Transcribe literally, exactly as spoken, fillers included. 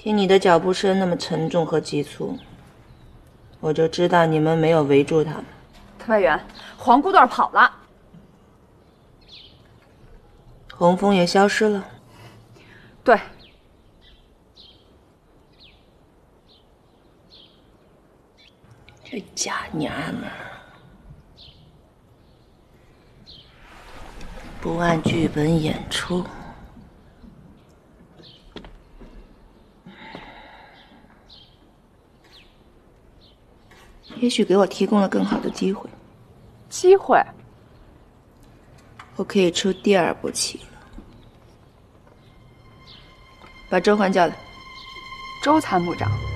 听你的脚步声那么沉重和急促，我就知道你们没有围住他们。 特派员，黄姑段跑了， 洪峰也消失了。 对。 这假娘们儿，不按剧本演出。 也许给我提供了更好的机会。 机会？ 我可以出第二步棋了。把周环叫来。 周参谋长。